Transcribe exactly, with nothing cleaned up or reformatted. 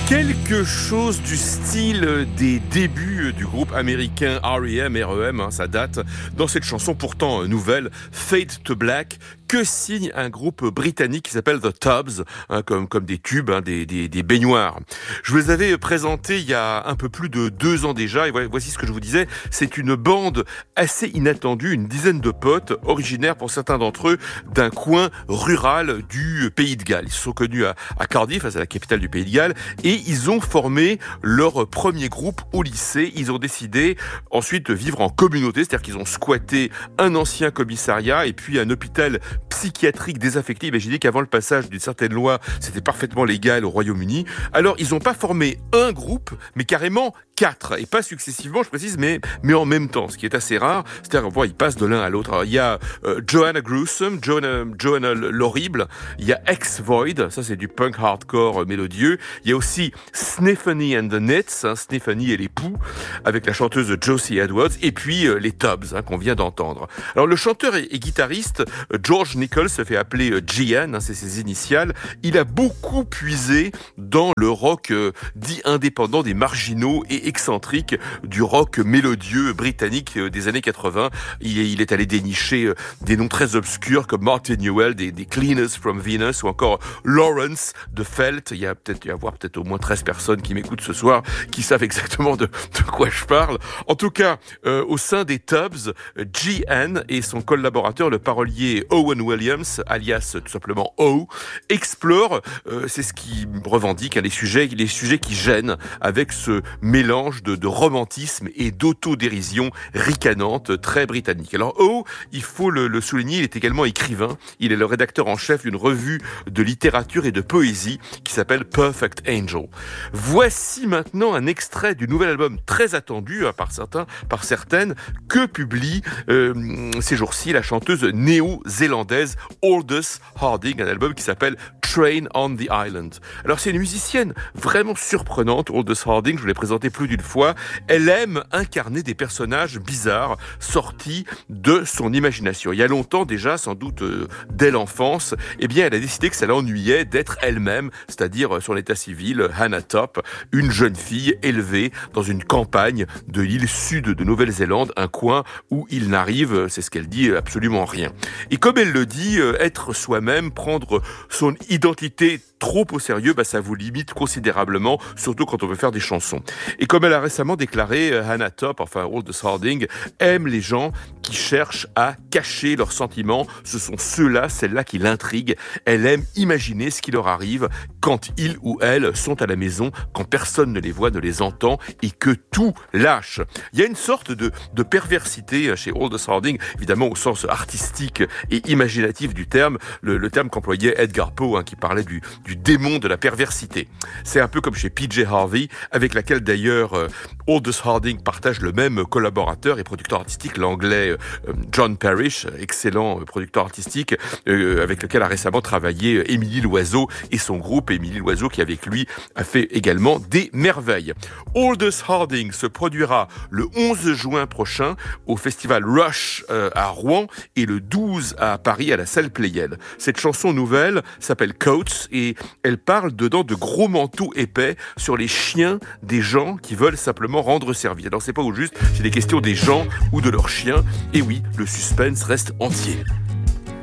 Quelque chose du style des débuts du groupe américain R E M, R E M, hein, ça date, dans cette chanson pourtant nouvelle, Fade to Black, que signe un groupe britannique qui s'appelle The Tubs, hein, comme, comme des tubes, hein, des, des, des baignoires. Je vous les avais présentés il y a un peu plus de deux ans déjà, et voici ce que je vous disais, c'est une bande assez inattendue, une dizaine de potes, originaires pour certains d'entre eux d'un coin rural du Pays de Galles. Ils se sont connus à, à Cardiff, c'est la capitale du Pays de Galles, et ils ont formé leur premier groupe au lycée. Ils ont décidé ensuite de vivre en communauté, c'est-à-dire qu'ils ont squatté un ancien commissariat et puis un hôpital psychiatrique désaffecté. Imaginez qu'avant le passage d'une certaine loi, c'était parfaitement légal au Royaume-Uni. Alors, ils n'ont pas formé un groupe, mais carrément quatre, et pas successivement, je précise, mais, mais en même temps, ce qui est assez rare. C'est-à-dire, bon, ils passent de l'un à l'autre. Alors, il y a euh, Joanna Gruesome, Joanna, Joanna l'Horrible, il y a Ex-Void, ça c'est du punk hardcore mélodieux. Il y a aussi Sniffany and the Nits, hein, Sniffany et les Poux, avec la chanteuse Josie Edwards, et puis euh, les Tubs, hein, qu'on vient d'entendre. Alors, le chanteur et, et guitariste, euh, George Nichols, se fait appeler euh, G N, hein, c'est ses initiales. Il a beaucoup puisé dans le rock euh, dit indépendant des marginaux et excentrique du rock mélodieux britannique des années quatre-vingts. Il est allé dénicher des noms très obscurs comme Martin Newell, des, des Cleaners from Venus, ou encore Lawrence de Felt. Il y a peut-être, il y a avoir peut-être au moins treize personnes qui m'écoutent ce soir, qui savent exactement de, de quoi je parle. En tout cas, euh, au sein des Tubs, G N et son collaborateur, le parolier Owen Williams, alias tout simplement O, explorent, euh, c'est ce qui revendique, hein, les sujets, les sujets qui gênent, avec ce mélange De, de romantisme et d'autodérision ricanante très britannique. Alors O, il faut le, le souligner, il est également écrivain. Il est le rédacteur en chef d'une revue de littérature et de poésie qui s'appelle Perfect Angel. Voici maintenant un extrait du nouvel album très attendu hein, par certains, par certaines, que publie euh, ces jours-ci la chanteuse néo-zélandaise Aldous Harding, un album qui s'appelle Train on the Island. Alors c'est une musicienne vraiment surprenante, Aldous Harding, je vous l'ai présenté plus d'une fois. Elle aime incarner des personnages bizarres sortis de son imagination. Il y a longtemps déjà, sans doute euh, dès l'enfance, eh bien elle a décidé que ça l'ennuyait d'être elle-même, c'est-à-dire son état civil, Hannah Top, une jeune fille élevée dans une campagne de l'île sud de Nouvelle-Zélande, un coin où il n'arrive, c'est ce qu'elle dit, absolument rien. Et comme elle le dit, euh, être soi-même, prendre son identité trop au sérieux, bah, ça vous limite considérablement, surtout quand on veut faire des chansons. Et comme elle a récemment déclaré, Hannah Top, enfin Aldous Harding, aime les gens qui cherchent à cacher leurs sentiments. Ce sont ceux-là, celles-là qui l'intriguent. Elle aime imaginer ce qui leur arrive quand ils ou elles sont à la maison, quand personne ne les voit, ne les entend et que tout lâche. Il y a une sorte de, de perversité chez Aldous Harding, évidemment au sens artistique et imaginatif du terme, le, le terme qu'employait Edgar Poe, hein, qui parlait du, du démon de la perversité. C'est un peu comme chez P J Harvey, avec laquelle d'ailleurs euh, Aldous Harding partage le même collaborateur et producteur artistique, l'anglais euh, John Parrish, excellent producteur artistique, euh, avec lequel a récemment travaillé Émilie Loiseau et son groupe. Émilie Loiseau qui avec lui a fait également des merveilles. Aldous Harding se produira le onze juin prochain au festival Rush euh, à Rouen et le douze à Paris à la salle Playel. Cette chanson nouvelle s'appelle Coats et elle parle dedans de gros manteaux épais sur les chiens des gens qui veulent simplement rendre service. Alors c'est pas au juste, c'est des questions des gens ou de leurs chiens. Et oui, le suspense reste entier.